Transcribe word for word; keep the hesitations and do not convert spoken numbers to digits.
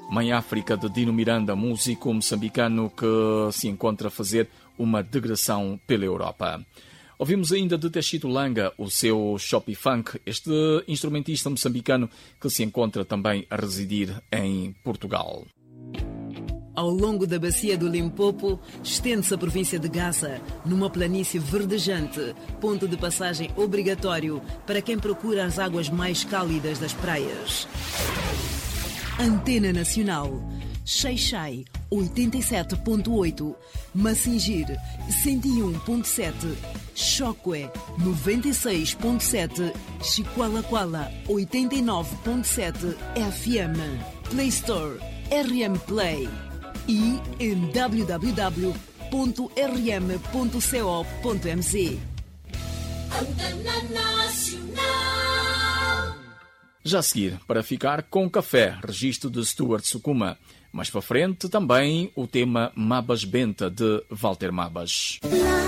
Mãe África de Dino Miranda, músico moçambicano que se encontra a fazer uma digressão pela Europa. Ouvimos ainda de Teshito Langa o seu Chopi Funk, este instrumentista moçambicano que se encontra também a residir em Portugal. Ao longo da bacia do Limpopo, estende-se a província de Gaza, numa planície verdejante, ponto de passagem obrigatório para quem procura as águas mais cálidas das praias. Antena Nacional, Xai-Xai, oitenta e sete ponto oito, Massingir, cento e um ponto sete, Chokwe, noventa e seis ponto sete, Chiqualaquala, oitenta e nove ponto sete F M, Play Store, R M Play e em w w w ponto r m ponto co ponto m z. Antena Nacional. Já a seguir, para ficar com café, registro de Stuart Sukuma. Mais para frente, também o tema Mabas Benta, de Walter Mabas.